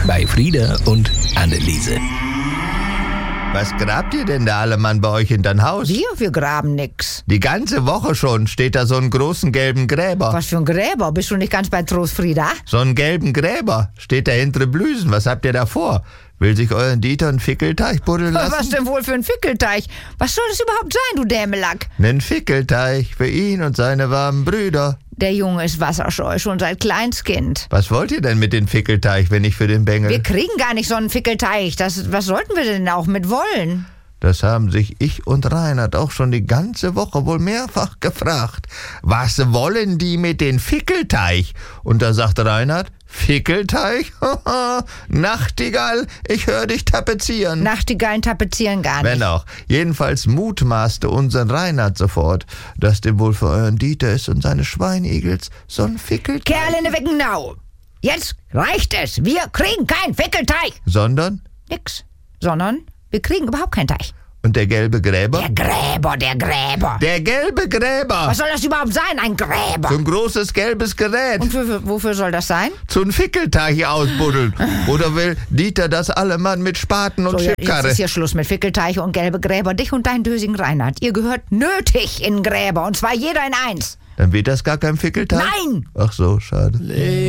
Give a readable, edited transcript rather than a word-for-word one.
bei Frieda und Anneliese. Was grabt ihr denn da alle Mann bei euch hinterm Haus? Wir graben nix. Die ganze Woche schon steht da so einen großen gelben Gräber. Was für ein Gräber? Bist du nicht ganz bei Trost, Frieda? So einen gelben Gräber steht da hinter Blüsen. Was habt ihr da vor? Will sich euren Dieter einen Fickelteich buddeln lassen? Was denn wohl für ein Fickelteich? Was soll das überhaupt sein, du Dämelack? Nen Fickelteich für ihn und seine warmen Brüder. Der Junge ist wasserscheu, schon seit Kleinstkind. Was wollt ihr denn mit dem Fickelteich, wenn nicht für den Bengel? Wir kriegen gar nicht so einen Fickelteich. Was sollten wir denn auch mit wollen? Das haben sich ich und Reinhard auch schon die ganze Woche wohl mehrfach gefragt. Was wollen die mit dem Fickelteich? Und da sagt Reinhard, Fickelteich? Nachtigall, ich höre dich tapezieren. Nachtigallen tapezieren gar nicht. Wenn auch. Jedenfalls mutmaßte unser Reinhard sofort, dass dem wohl für euren Dieter ist und seine Schweinigels so ein Fickelteich. Kerl in der Wickenau! Jetzt reicht es! Wir kriegen keinen Fickelteich! Sondern? Nix. Sondern wir kriegen überhaupt keinen Teich. Und der gelbe Gräber? Der Gräber! Der gelbe Gräber! Was soll das überhaupt sein, ein Gräber? So ein großes gelbes Gerät. Und wofür soll das sein? Zu einem Fickelteich ausbuddeln. Oder will Dieter das alle Mann mit Spaten und So, jetzt Schipkarre? ist hier Schluss mit Fickelteiche und gelbe Gräber. Dich und deinen dösigen Reinhard. Ihr gehört nötig in Gräber. Und zwar jeder in eins. Dann wird das gar kein Fickelteich? Nein! Ach so, schade.